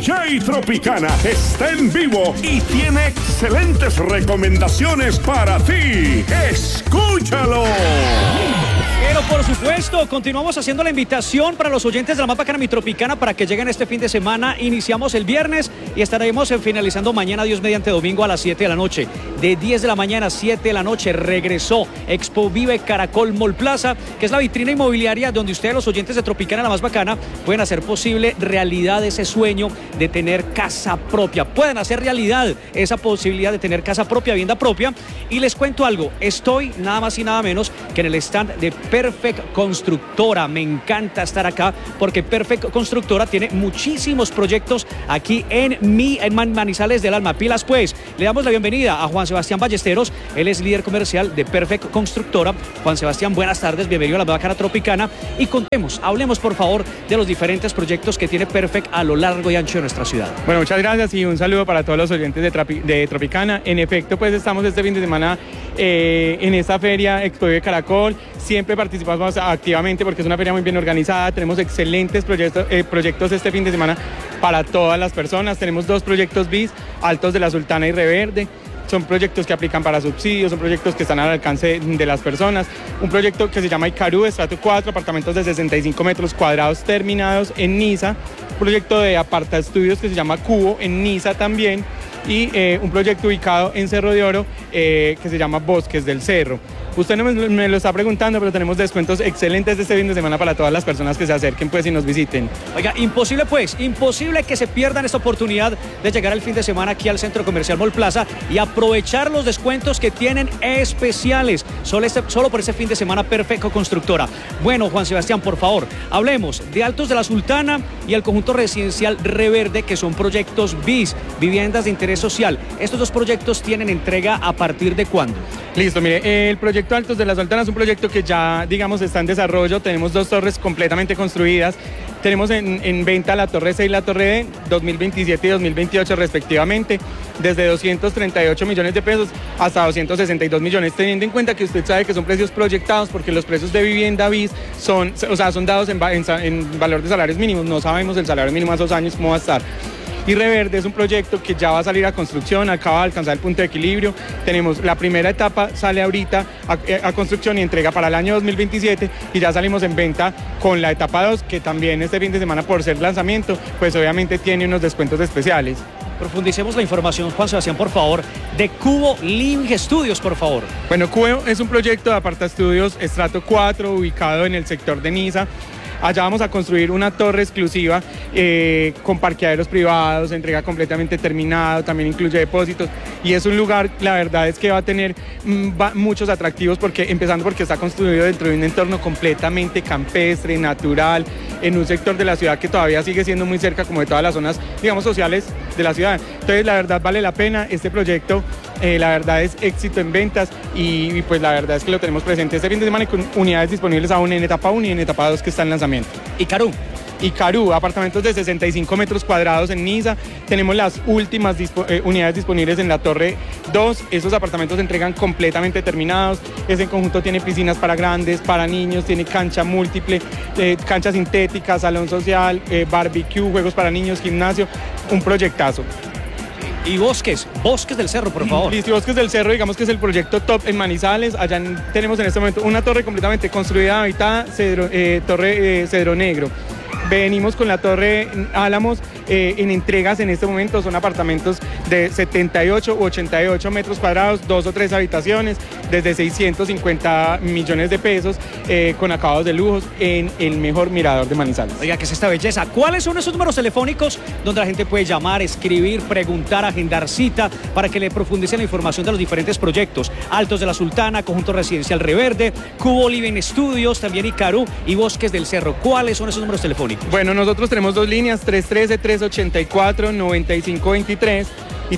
DJ Tropicana está en vivo y tiene excelentes recomendaciones para ti. ¡Escúchalo! Pero por supuesto, continuamos haciendo la invitación para los oyentes de la más bacana Mi Tropicana para que lleguen este fin de semana. Iniciamos el viernes y estaremos finalizando mañana, Dios mediante, domingo a las 7 de la noche. De 10 de la mañana a 7 de la noche regresó Expo Vive Caracol Mall Plaza, que es la vitrina inmobiliaria donde ustedes, los oyentes de Tropicana, la más bacana, pueden hacer posible realidad ese sueño de tener casa propia. Pueden hacer realidad esa posibilidad de tener casa propia, vivienda propia. Y les cuento algo, estoy nada más y nada menos que en el stand de Perfect Constructora. Me encanta estar acá porque Perfect Constructora tiene muchísimos proyectos aquí en Manizales del Alma. Pilas pues, le damos la bienvenida a Juan Sebastián Ballesteros. Él es líder comercial de Perfect Constructora. Juan Sebastián, buenas tardes, bienvenido a la bacana Tropicana y hablemos por favor de los diferentes proyectos que tiene Perfect a lo largo y ancho de nuestra ciudad. Bueno, muchas gracias y un saludo para todos los oyentes de Tropicana. En efecto, pues estamos este fin de semana en esta feria Expo Vive Caracol. Siempre participamos activamente porque es una feria muy bien organizada. Tenemos excelentes proyectos este fin de semana para todas las personas. Tenemos 2 proyectos BIS, Altos de la Sultana y Reverde. Son proyectos que aplican para subsidios, son proyectos que están al alcance de las personas. Un proyecto que se llama Icarú, estrato 4, apartamentos de 65 metros cuadrados terminados en Niza. Un proyecto de aparta estudios que se llama Cubo en Niza también. Y un proyecto ubicado en Cerro de Oro que se llama Bosques del Cerro. Usted no me lo está preguntando, pero tenemos descuentos excelentes este fin de semana para todas las personas que se acerquen pues y nos visiten. Oiga, imposible que se pierdan esta oportunidad de llegar el fin de semana aquí al Centro Comercial Mall Plaza y aprovechar los descuentos que tienen especiales. Solo por ese fin de semana Perfecto Constructora. Bueno, Juan Sebastián, por favor, hablemos de Altos de la Sultana y el conjunto residencial Reverde, que son proyectos BIS, viviendas de interés social. Estos 2 proyectos tienen entrega ¿a partir de cuándo? Listo, mire, el proyecto Altos de la Sultana es un proyecto que ya, digamos, está en desarrollo. Tenemos 2 torres completamente construidas. Tenemos en venta la Torre C y la Torre D, 2027 y 2028 respectivamente, desde 238 millones de pesos hasta 262 millones, teniendo en cuenta que usted sabe que son precios proyectados porque los precios de vivienda BIS son dados en valor de salarios mínimos. No sabemos el salario mínimo a esos años cómo va a estar. Y Reverde es un proyecto que ya va a salir a construcción, acaba de alcanzar el punto de equilibrio. Tenemos la primera etapa, sale ahorita a construcción y entrega para el año 2027 y ya salimos en venta con la etapa 2, que también este fin de semana por ser lanzamiento, pues obviamente tiene unos descuentos especiales. Profundicemos la información, Juan Sebastián, por favor, de Cubo Living Studios, por favor. Bueno, Cubo es un proyecto de aparta estudios estrato 4 ubicado en el sector de Niza. Allá vamos a construir una torre exclusiva con parqueaderos privados, entrega completamente terminado, también incluye depósitos y es un lugar, la verdad es que va a tener muchos atractivos empezando porque está construido dentro de un entorno completamente campestre, natural, en un sector de la ciudad que todavía sigue siendo muy cerca como de todas las zonas, digamos, sociales de la ciudad. Entonces, la verdad vale la pena este proyecto. La verdad es éxito en ventas y pues la verdad es que lo tenemos presente este fin de semana con unidades disponibles aún en etapa 1 y en etapa 2 que está en lanzamiento. Icarú, apartamentos de 65 metros cuadrados en Niza. Tenemos las últimas unidades disponibles en la Torre 2. Esos apartamentos se entregan completamente terminados. Ese conjunto tiene piscinas para grandes, para niños, tiene cancha múltiple, cancha sintética, salón social, barbecue, juegos para niños, gimnasio. Un proyectazo. Y Bosques del Cerro, por favor. Listo, Bosques del Cerro, digamos que es el proyecto top en Manizales. Allá tenemos en este momento una torre completamente construida, habitada, torre Cedro Negro. Venimos con la Torre Álamos en entregas en este momento, son apartamentos de 78 u 88 metros cuadrados, 2 o 3 habitaciones, desde 650 millones de pesos, con acabados de lujos en el mejor mirador de Manizales. Oiga, ¿qué es esta belleza? ¿Cuáles son esos números telefónicos donde la gente puede llamar, escribir, preguntar, agendar cita para que le profundice la información de los diferentes proyectos? Altos de la Sultana, Conjunto Residencial Reverde, Cubo Living Studios, también Icarú y Bosques del Cerro. ¿Cuáles son esos números telefónicos? Bueno, nosotros tenemos 2 líneas, 313-384-9523 y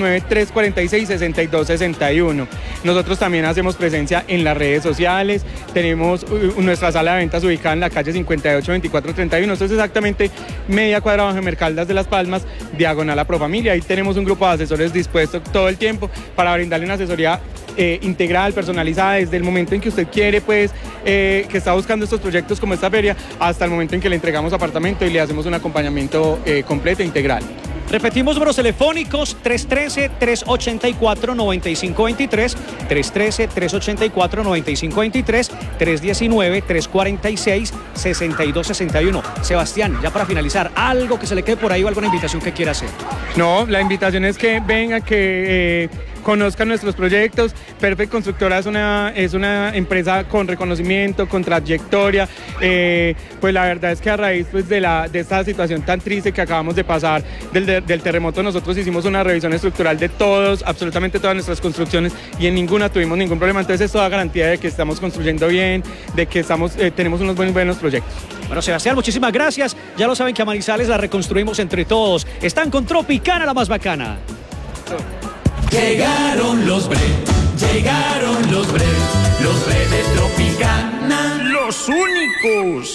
319-346-6261. Nosotros también hacemos presencia en las redes sociales, tenemos nuestra sala de ventas ubicada en la calle 58-24-31, esto es exactamente media cuadra bajo Mercaldas de Las Palmas, diagonal a Profamilia. Ahí tenemos un grupo de asesores dispuestos todo el tiempo para brindarle una asesoría integral, personalizada, desde el momento en que usted quiere, pues, que está buscando estos proyectos como esta feria, hasta el momento en que le entregamos apartamento y le hacemos un acompañamiento completo e integral. Repetimos números telefónicos: 313-384-9523, 313-384-9523, 319-346-6261. Sebastián, ya para finalizar, algo que se le quede por ahí o alguna invitación que quiera hacer. No, la invitación es que vengan, que conozcan nuestros proyectos. Perfect Constructora es una empresa con reconocimiento, con trayectoria. Pues la verdad es que a raíz, pues, de esta situación tan triste que acabamos de pasar del terremoto, nosotros hicimos una revisión estructural de absolutamente todas nuestras construcciones, y en ninguna tuvimos ningún problema. Entonces esto da garantía de que estamos construyendo bien, de que tenemos unos buenos proyectos. Bueno, Sebastián, muchísimas gracias. Ya lo saben que a Manizales la reconstruimos entre todos. Están con Tropicana, la más bacana. Llegaron los bre de Tropicana. Los únicos.